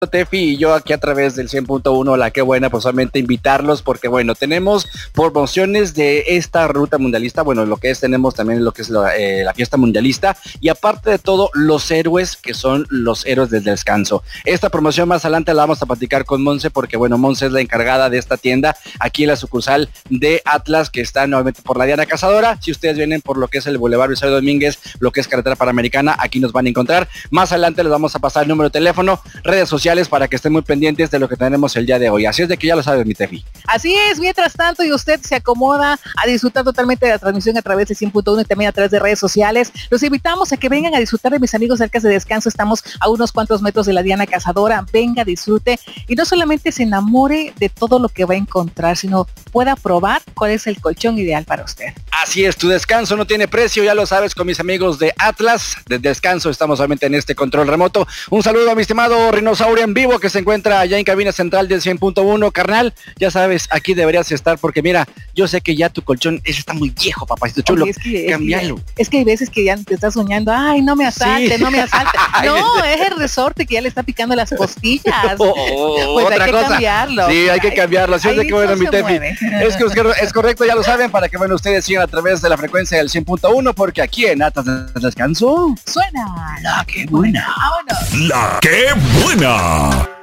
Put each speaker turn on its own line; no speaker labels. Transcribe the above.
Tefi y yo aquí a través del 100.1, la que buena, pues solamente invitarlos porque bueno, tenemos promociones de esta ruta mundialista, bueno, lo que es, tenemos también lo que es la fiesta mundialista y aparte de todo, los héroes que son los héroes del descanso. Esta promoción más adelante la vamos a platicar con Monse porque bueno, Monse es la encargada de esta tienda aquí en la sucursal de Atlas que está nuevamente por la Diana Cazadora. Si ustedes vienen por lo que es el Boulevard Luis Domínguez, lo que es Carretera Panamericana, aquí nos van a encontrar. Más adelante les vamos a pasar el número de teléfono, redes sociales para que estén muy pendientes de lo que tenemos el día de hoy. Así es de que ya lo sabes, mi Tefi.
Así es, mientras tanto, y usted se acomoda a disfrutar totalmente de la transmisión a través de 100.1 y también a través de redes sociales. Los invitamos a que vengan a disfrutar de mis amigos de Arcas de Descanso. Estamos a unos cuantos metros de la Diana Cazadora. Venga, disfrute y no solamente se enamore de todo lo que va a encontrar, sino pueda probar cuál es el colchón ideal para usted.
Así es, tu descanso no tiene precio, ya lo sabes, con mis amigos de Atlas de Descanso. Estamos solamente en este control remoto. Un saludo a mi estimado Rinosaurio en vivo que se encuentra allá en cabina central del 100.1, carnal. Ya sabes, aquí deberías estar porque mira, yo sé que ya tu colchón ese está muy viejo, papacito chulo. Cámbialo.
Es que hay veces que ya te estás soñando, ay, no me asalte, sí. No me asalte. No, es el resorte que ya le está picando las costillas. Pues
otra
hay que cambiarlo.
Sí, hay que cambiarlo. Así es de que bueno, mi Tefi. Es correcto, ya lo saben, para que bueno, ustedes sigan a través de la frecuencia del 100.1 porque aquí en Atlas de Descanso
suena
la que buena.
Vámonos.
La que buena.